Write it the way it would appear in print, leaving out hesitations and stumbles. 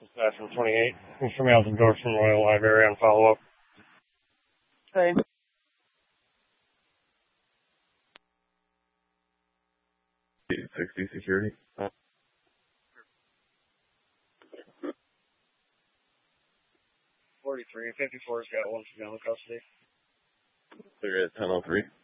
Dispatch from 28. Mr. Mails endorsed from Royal Library on follow-up. Hey. $60 security. 43. 54's got one female in custody. They're at 10:03.